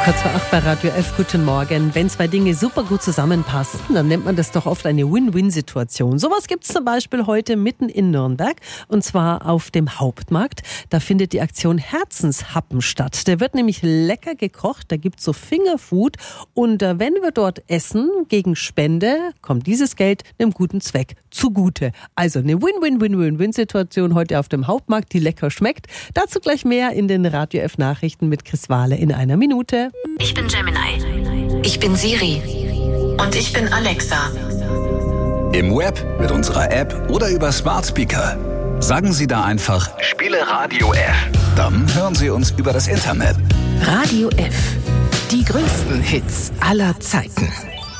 Kurz vor 8 bei Radio F, guten Morgen. Wenn zwei Dinge super gut zusammenpassen, dann nennt man das doch oft eine Win-Win-Situation. Sowas gibt es zum Beispiel heute mitten in Nürnberg, und zwar auf dem Hauptmarkt. Da findet die Aktion Herzenshappen statt. Der wird nämlich lecker gekocht, da gibt es so Fingerfood, und wenn wir dort essen gegen Spende, kommt dieses Geld einem guten Zweck zugute. Also eine Win-Win-Win-Win-Win-Situation heute auf dem Hauptmarkt, die lecker schmeckt. Dazu gleich mehr in den Radio F Nachrichten mit Chris Wahle in einer Minute. Ich bin Gemini. Ich bin Siri. Und ich bin Alexa. Im Web, mit unserer App oder über Smart Speaker. Sagen Sie da einfach, spiele Radio F. Dann hören Sie uns über das Internet. Radio F. Die größten Hits aller Zeiten.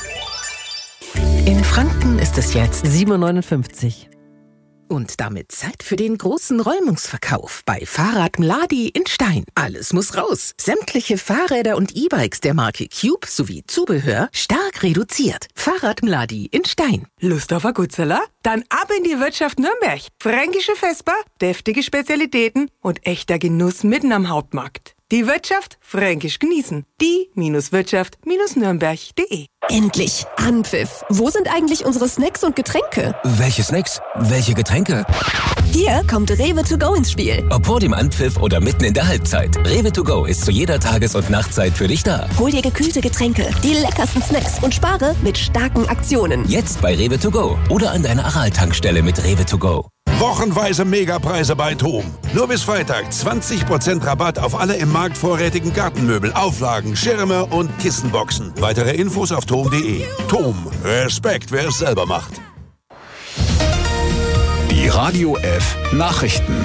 In Franken ist es jetzt 7,59 €. Und damit Zeit für den großen Räumungsverkauf bei Fahrrad Mladi in Stein. Alles muss raus. Sämtliche Fahrräder und E-Bikes der Marke Cube sowie Zubehör stark reduziert. Fahrrad Mladi in Stein. Lust auf ein Gutzeller? Dann ab in die Wirtschaft Nürnberg. Fränkische Vesper, deftige Spezialitäten und echter Genuss mitten am Hauptmarkt. Die Wirtschaft fränkisch genießen. Die-Wirtschaft-nürnberg.de. Endlich Anpfiff. Wo sind eigentlich unsere Snacks und Getränke? Welche Snacks? Welche Getränke? Hier kommt Rewe to go ins Spiel. Ob vor dem Anpfiff oder mitten in der Halbzeit. Rewe to go ist zu jeder Tages- und Nachtzeit für dich da. Hol dir gekühlte Getränke, die leckersten Snacks und spare mit starken Aktionen. Jetzt bei Rewe to go oder an deiner Aral-Tankstelle mit Rewe to go. Wochenweise Megapreise bei TOM. Nur bis Freitag 20% Rabatt auf alle im Markt vorrätigen Gartenmöbel, Auflagen, Schirme und Kissenboxen. Weitere Infos auf tom.de. TOM. Respekt, wer es selber macht. Die Radio F Nachrichten.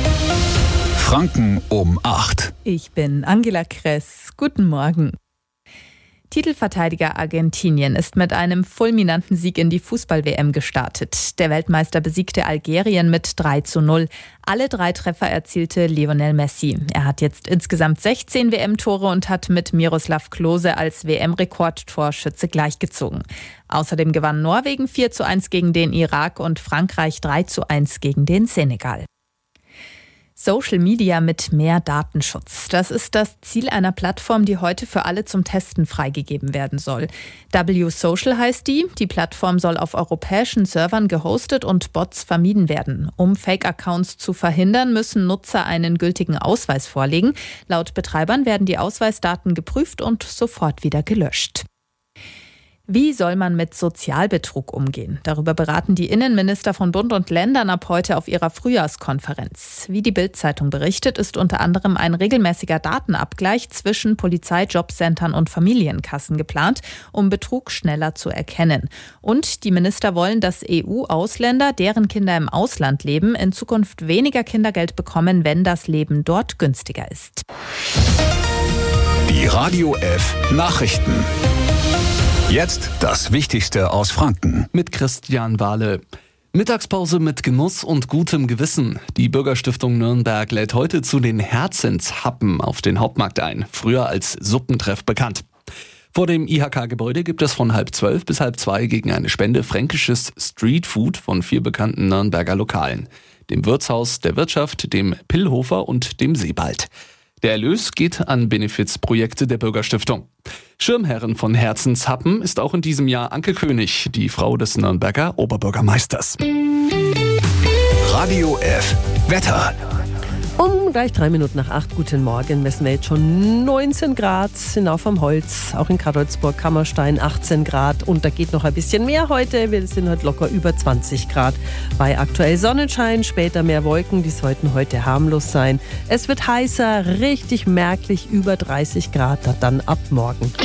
Franken um 8. Ich bin Angela Kress. Guten Morgen. Titelverteidiger Argentinien ist mit einem fulminanten Sieg in die Fußball-WM gestartet. Der Weltmeister besiegte Algerien mit 3:0. Alle 3 Treffer erzielte Lionel Messi. Er hat jetzt insgesamt 16 WM-Tore und hat mit Miroslav Klose als WM-Rekordtorschütze gleichgezogen. Außerdem gewann Norwegen 4:1 gegen den Irak und Frankreich 3:1 gegen den Senegal. Social Media mit mehr Datenschutz. Das ist das Ziel einer Plattform, die heute für alle zum Testen freigegeben werden soll. W-Social heißt die. Die Plattform soll auf europäischen Servern gehostet und Bots vermieden werden. Um Fake-Accounts zu verhindern, müssen Nutzer einen gültigen Ausweis vorlegen. Laut Betreibern werden die Ausweisdaten geprüft und sofort wieder gelöscht. Wie soll man mit Sozialbetrug umgehen? Darüber beraten die Innenminister von Bund und Ländern ab heute auf ihrer Frühjahrskonferenz. Wie die Bild-Zeitung berichtet, ist unter anderem ein regelmäßiger Datenabgleich zwischen Polizei, Jobcentern und Familienkassen geplant, um Betrug schneller zu erkennen. Und die Minister wollen, dass EU-Ausländer, deren Kinder im Ausland leben, in Zukunft weniger Kindergeld bekommen, wenn das Leben dort günstiger ist. Die Radio F Nachrichten. Jetzt das Wichtigste aus Franken. Mit Christian Wahle. Mittagspause mit Genuss und gutem Gewissen. Die Bürgerstiftung Nürnberg lädt heute zu den Herzenshappen auf den Hauptmarkt ein, früher als Suppentreff bekannt. Vor dem IHK-Gebäude gibt es von 11:30 bis 1:30 gegen eine Spende fränkisches Streetfood von 4 bekannten Nürnberger Lokalen. Dem Wirtshaus der Wirtschaft, dem Pillhofer und dem Sebald. Der Erlös geht an Benefizprojekte der Bürgerstiftung. Schirmherrin von Herzenshappen ist auch in diesem Jahr Anke König, die Frau des Nürnberger Oberbürgermeisters. Radio F Wetter. Um gleich 3 Minuten nach 8, guten Morgen, messen wir jetzt schon 19 Grad hinauf am Holz, auch in Kadolzburg, Kammerstein 18 Grad, und da geht noch ein bisschen mehr heute. Wir sind heute locker über 20 Grad. Bei aktuell Sonnenschein, später mehr Wolken, die sollten heute harmlos sein. Es wird heißer, richtig merklich über 30 Grad, dann ab morgen.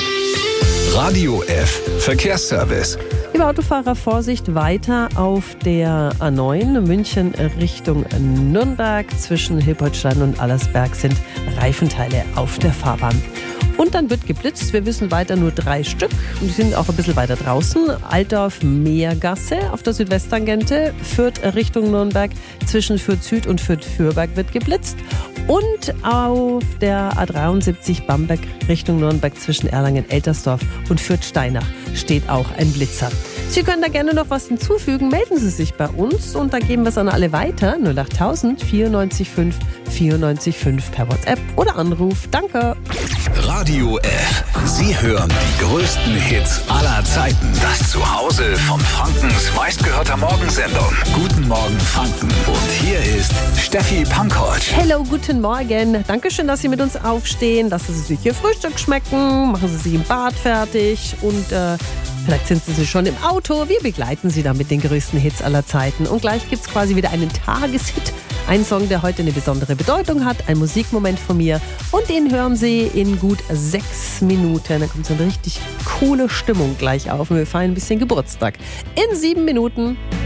Radio F Verkehrsservice. Liebe Autofahrer, Vorsicht weiter auf der A9 München Richtung Nürnberg. Zwischen Hilpoltstein und Allersberg sind Reifenteile auf der Fahrbahn. Und dann wird geblitzt. Wir wissen weiter nur 3 Stück. Und die sind auch ein bisschen weiter draußen. Altdorf-Meergasse auf der Südwesttangente. Fürth Richtung Nürnberg. Zwischen Fürth Süd und Fürth-Fürberg wird geblitzt. Und auf der A73 Bamberg Richtung Nürnberg zwischen Erlangen-Eltersdorf und Fürth-Steinach steht auch ein Blitzer. Sie können da gerne noch was hinzufügen. Melden Sie sich bei uns und da geben wir es an alle weiter. 08000 94 5 94 5 per WhatsApp oder Anruf. Danke. Radio F. Sie hören die größten Hits aller Zeiten. Das Zuhause von Frankens meistgehörter Morgensendung. Guten Morgen Franken. Und hier ist Steffi Pankovic. Hello, guten Morgen. Dankeschön, dass Sie mit uns aufstehen. Lassen Sie sich Ihr Frühstück schmecken. Machen Sie sich im Bad fertig. Und vielleicht sind Sie schon im Auto. Wir begleiten Sie dann mit den größten Hits aller Zeiten. Und gleich gibt es quasi wieder einen Tageshit. Ein Song, der heute eine besondere Bedeutung hat. Ein Musikmoment von mir. Und den hören Sie in gut 6 Minuten. Da kommt so eine richtig coole Stimmung gleich auf. Und wir feiern ein bisschen Geburtstag. In 7 Minuten.